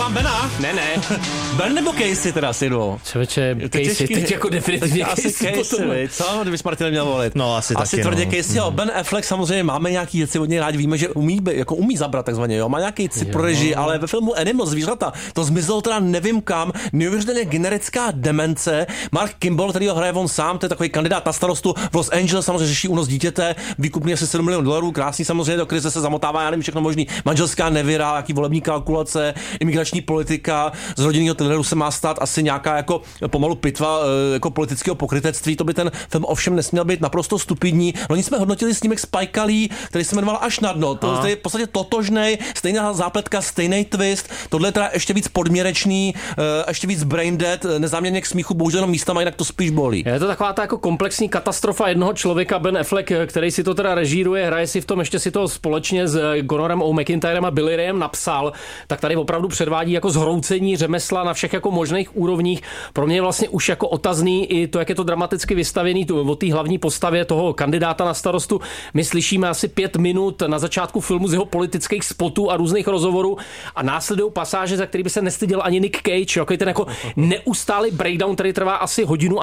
mám Bena? Ne. Ben nebo Casey teda, synu? Člověče, Casey, teď jako definitivně Casey, co? Kdybys Martin měl volit. No, asi tvrdě no. Casey, jo. Ben Affleck samozřejmě máme nějaký věci od něj rádi, víme, že umí zabrat takzvaně, jo. Má nějaký cit pro režii, ale ve filmu Animal zvířata to zmizelo teda nevím kam, neuvěřitelně generická demence. Mark Kimball, který ho hraje on sám, to je takový kandidát na starostu v Los Angeles, samozřejmě řeší únos dítěte, výkupný asi $7 milionů, krásný samozřejmě, do krize se zamotává, já nevím, všechno možný. Manželská nevěra, jaký volební kalkulace, imigrační politika, z rodinného thrilleru se má stát asi nějaká jako pomalu pitva jako politického pokrytectví, to by ten film ovšem nesměl být naprosto stupidní. Loni jsme hodnotili snímek Spike Lee, který se jmenoval Až na dno. To je v podstatě totožnej, stejná zápletka, stejný twist. Tohle je teda ještě víc podměrečný, ještě víc brain dead, nezáměrně k smíchu, bohužel jenom místama, jinak to spíš bolí. Je to taková ta jako komplexní katastrofa jednoho člověka, Ben Affleck, který si to teda režíruje, hraje si v tom, ještě si to společně s Gonorem O. McIntyrem a Billy Rayem napsal, tak tady opravdu předvádí jako zhroucení řemesla na všech jako možných úrovních. Pro mě je vlastně už jako otazný i to, jak je to dramaticky vystavěný o té hlavní postavě toho kandidáta na starostu. My slyšíme asi 5 minut na začátku filmu z jeho politických spotů a různých rozhovorů a následují pasáže, za který by se nestyděl ani Nick Cage, jako ten jako neustálý breakdown, který trvá asi 1,5 hodiny.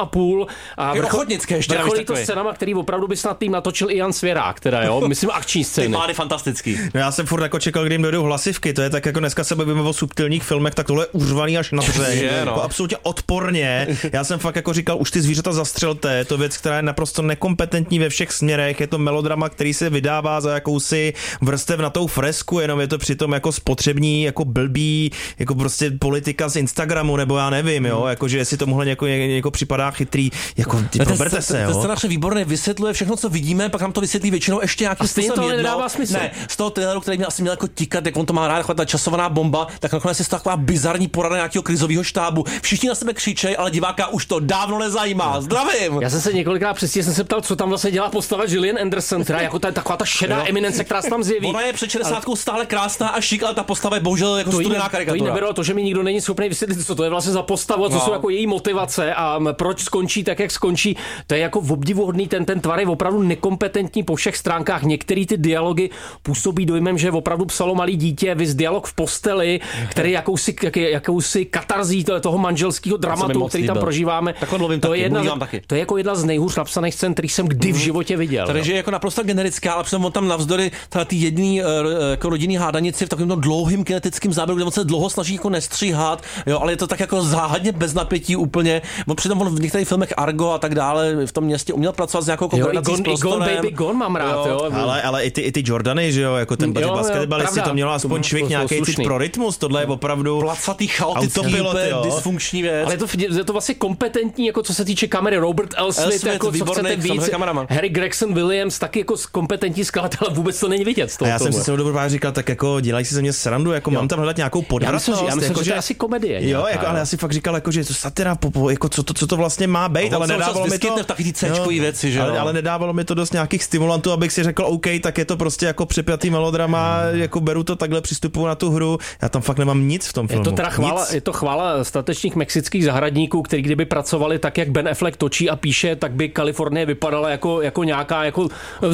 A vrcholí to scénama, který opravdu by snad tým natočil i Jan Svěrák, teda jo, myslím akční scény. Ty pády fantastický. No já jsem furt jako čekal, kdy jim dojdou hlasivky, to je tak jako dneska se bavíme o subtilních filmech, tak tohle je uřvaný až na dřeň, jako absolutně odporně. Já jsem fakt jako říkal, už ty zvířata zastřelte, je to věc, která je naprosto nekompetentní ve všech směrech, je to melodrama, který se vydává za jakousi vrstevnatou fresku, jenom je to přitom jako spotřební, jako blbý, jako prostě politika z Instagramu, nebo já nevím, jo, jakože jestli tomuhle někoho připadá chytrý, jako proberte se, jo. To je výborně, vysvětluje všechno, co vidíme, pak nám to vysvětlí většinou ještě nějaký způsobem jedno. Nedává smysl. Ne, z toho thrilleru, který mě asi měl jako tikat, jak on to má rád, ta časovaná bomba, tak nakonec je to taková bizarní porada nějakého krizového štábu. Všichni na sebe křičejí, ale diváka už to dávno nezajímá. Zdravím. Já jsem se několikrát přesně jsem se ptal, co tam vlastně dělá postava Gillian Anderson, která jako taková ta šedá eminence, která se tam zjeví. Ona je před 60 stále krásná a šik, ale ta postava je bohužel jako studená karikatura. To jí neberu to, že mi nikdo není schopný vysvětlit, co to je vlastně za postavu, co jsou jako její motivace a proč skončí tak, jak skončí. To je jako obdivuhodný, ten tvar je opravdu nekompetentní po všech stránkách. Některé ty dialogy působí dojmem, že opravdu psalo malý dítě, vys dialog v posteli, který jakousi katarzí toho manželského dramatu, který tam prožíváme. To je jako jedna z nejhůř napsaných scén, který jsem kdy v životě viděl. Takže je jako naprosto generická, ale přitom on tam navzdory ty jedný jako rodinný hádanici v takovém dlouhým kinetickém záběru, kde on se dlouho snaží jako nestříhat, jo, ale je to tak jako záhadně bez napětí úplně. Přitom on v některých filmech Argo a tak dále v tom městě uměl pracovat s nějakou kombinací s prostorem. Gone Baby Gone mám rád, jo. Ale i ty Jordany, že jo, jako ten basketbalisti, to mělo aspoň člověk nějaký cit pro rytmus, tohle je opravdu placatý, chaotický, dysfunkční věc. Ale je to vlastně kompetentní, jako co se týče kamery. Robert Elswit, jako co chcete víc. Harry Gregson Williams, taky jako kompetentní skladatel, ale vůbec to není vidět. A já jsem si dobře říkal, tak jako dělají si ze mě srandu, jako mám tam hledat nějakou podvratnost. Já myslím, že to je asi komedie. Jo, jako, ale já si fakt říkal, jako, že to satira, jako co to vlastně má být, ale nedávalo mi to taky C-čkový věci, že ale nedávalo mi to dost nějakých stimulantů, abych si řekl, OK, tak je to prostě jako přepjatý melodrama, jako beru to takhle, přistupuju na tu hru. Já tam fakt nemám nic v tom filmu. Je to chvála statečných mexických zahradníků, kteří kdyby pracovali tak, jak Ben Affleck točí a píše, tak by Kalifornie vypadala jako nějaká jako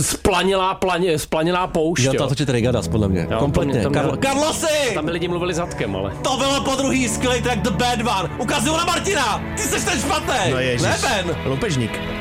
splaněná poušť. Jo, to točit Regadas, podle mě. Jo, kompletně. Carlosi! Tam by lidi mluvili zadkem, ale. To bylo po druhý skvělý track The Bad One. Ukazuju na Martina! Ty seš ten špatný! No ježiš. Ne, Ben! Loupežník.